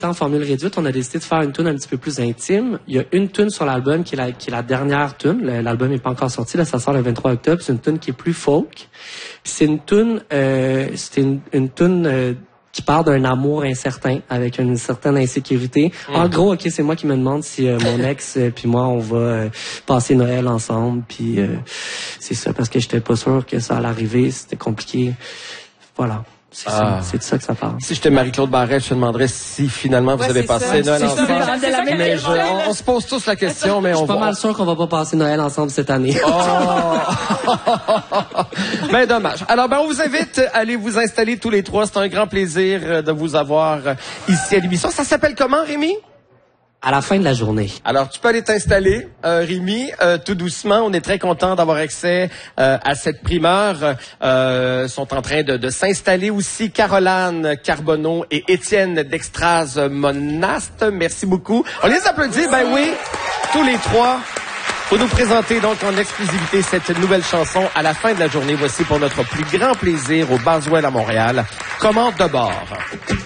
en formule réduite, on a décidé de faire une tune un petit peu plus intime. Il y a une tune sur l'album qui est la dernière tune. L'album n'est pas encore sorti, là, ça sort le 23 octobre. C'est une tune qui est plus folk. C'est une tune, une tune qui part d'un amour incertain avec une certaine insécurité. En gros, ok, c'est moi qui me demande si mon ex puis moi on va passer Noël ensemble. Puis c'est ça parce que j'étais pas sûr que ça allait arriver. C'était compliqué. Voilà. C'est de ça que ça parle. Si j'étais Marie-Claude Barrette, je te demanderais si finalement vous avez passé Noël ensemble. Mais on se pose tous la question, mais je suis pas mal sûr qu'on va pas passer Noël ensemble cette année. Ben dommage. Alors on vous invite à aller vous installer tous les trois. C'est un grand plaisir de vous avoir ici à l'émission. Ça s'appelle comment, Rémi? À la fin de la journée. Alors, tu peux aller t'installer, Rémi, tout doucement. On est très content d'avoir accès à cette primeur. Sont en train de s'installer aussi Caroline Carbonneau et Étienne Dextraz Monaste. Merci beaucoup. On les applaudit, ben oui, tous les trois. Pour nous présenter donc en exclusivité cette nouvelle chanson à la fin de la journée. Voici pour notre plus grand plaisir au Boswell à Montréal. Commande de bord.